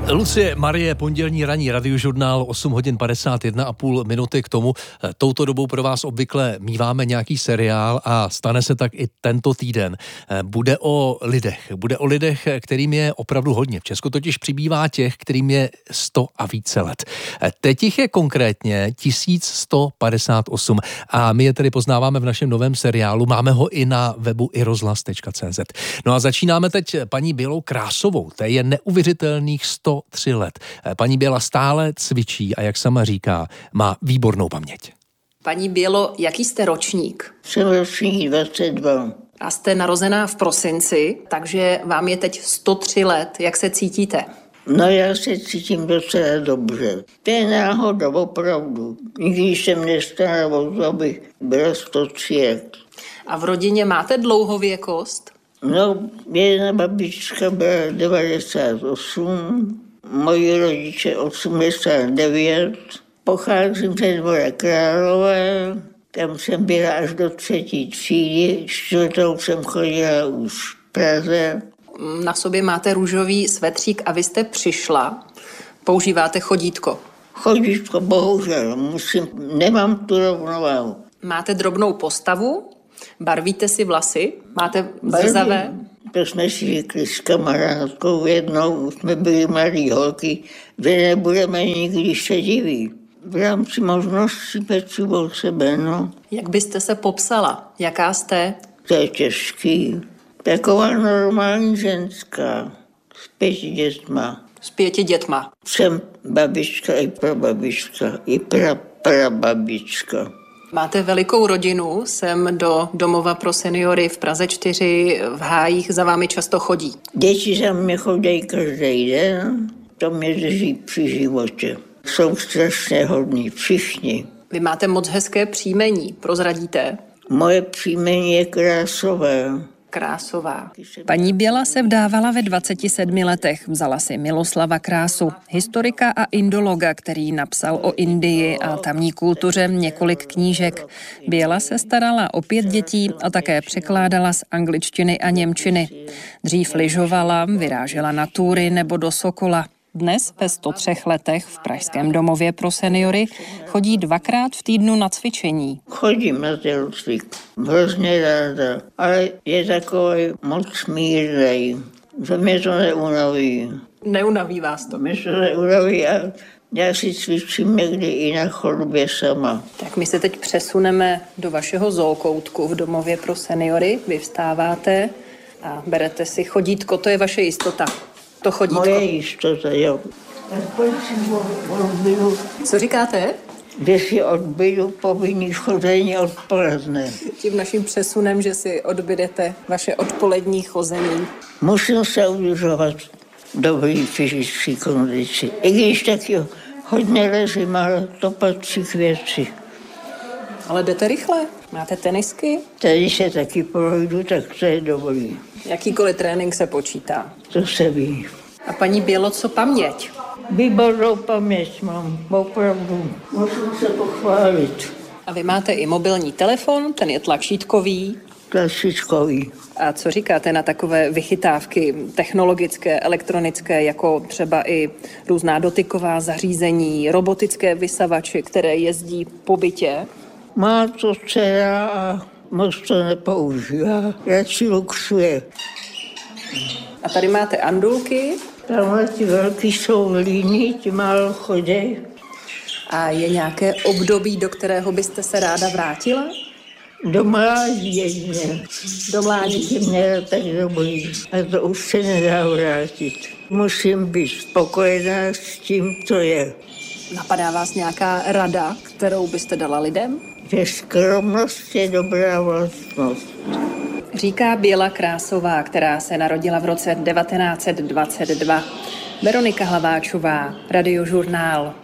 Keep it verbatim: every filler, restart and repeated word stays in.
Lucie, Marie, pondělní ranní radiožurnál, osm hodin padesát jedna a půl minuty k tomu. Touto dobou pro vás obvykle míváme nějaký seriál a stane se tak i tento týden. Bude o lidech, bude o lidech, kterým je opravdu hodně. V Česku totiž přibývá těch, kterým je sto a více let. Teď jich je konkrétně tisíc sto padesát osm a my je tedy poznáváme v našem novém seriálu. Máme ho i na webu i rozhlas tečka cé zet. No a začínáme teď paní Bělou Krásovou. To je neuvěřitelných sto tři let. Paní Běla stále cvičí a jak sama říká, má výbornou paměť. Paní Bělo, jaký jste ročník? Jsem ročník dvacet dva. A jste narozená v prosinci, takže vám je teď sto tři let. Jak se cítíte? No já se cítím docela dobře. To je náhoda, opravdu. Nikdy jsem nestaral o to, abych byl sto tři let. A v rodině máte dlouhověkost? No, jedna babička byla devadesát osm, moji rodiče osmdesát devět, pocházím ze Dvora Králové, tam jsem byla až do třetí třídy, čtvrtou jsem chodila už v Praze. Na sobě máte růžový svetřík a vy jste přišla, používáte chodítko. Chodítko, bohužel, musím, nemám tu rovnováhu. Máte drobnou postavu, barvíte si vlasy, máte zrzavé. To jsme si řekli s kamarádkou jednou, jsme byli malí holky, že nebudeme nikdy šediví. V rámci možností peču o sebe, no. Jak byste se popsala? Jaká jste? To je těžký. Taková normální ženská, s pěti dětma. S pěti dětma. Jsem babička i prababička, i pra, prababička. Máte velikou rodinu, sem do domova pro seniory v Praze čtyři, v Hájích za vámi často chodí. Děti za mě chodí každý den, to mě drží při životě. Jsou strašně hodní, všichni. Vy máte moc hezké příjmení, prozradíte? Moje příjmení je Krásové. Krásová. Paní Běla se vdávala ve dvaceti sedmi letech. Vzala si Miloslava Krásu, historika a indologa, který napsal o Indii a tamní kultuře několik knížek. Běla se starala o pět dětí a také překládala z angličtiny a němčiny. Dřív lyžovala, vyrážela na túry nebo do Sokola. Dnes ve sto třech letech v pražském domově pro seniory chodí dvakrát v týdnu na cvičení. Chodím na tělocvik, hrozně ráda, ale je takový moc mírnej, že mě to neunaví. Neunaví vás to? Mě to neunaví a já si cvičím někdy i na chodbě sama. Tak my se teď přesuneme do vašeho zookoutku v domově pro seniory. Vy vstáváte a berete si chodítko, to je vaše jistota. To chodítko. Moje jistota, jo. Co říkáte? Kde si odbydu povinný chození odpoledne. Tím naším přesunem, že si odbydete vaše odpolední chození. Musím se udržovat dobrý fyzický kondici. I když taky hodně ležím, ale to patří k věci. Ale jdete rychle? Máte tenisky? Tady se taky projdu, tak to je dobrý. Jakýkoliv trénink se počítá. To se ví. A paní Bělo, co paměť? Výbornou paměť mám, opravdu. Musím se pochválit. A vy máte i mobilní telefon, ten je tlačítkový. Tlačítkový. A co říkáte na takové vychytávky technologické, elektronické, jako třeba i různá dotyková zařízení, robotické vysavače, které jezdí po bytě? Má to dcera a moc to nepoužívá. Radši luxuje. A tady máte andulky. Tamhle ty velký jsou líní, ti málo chodí. A je nějaké období, do kterého byste se ráda vrátila? Do mládí jedině. Do mládí. Jsem měla tak dobrý. A to už se nedá vrátit. Musím být spokojená s tím, co je. Napadá vás nějaká rada, kterou byste dala lidem? Že skromnost je dobrá vlastnost. Říká Běla Krásová, která se narodila v roce devatenáct set dvacet dva. Veronika Hlaváčová, Radiožurnál.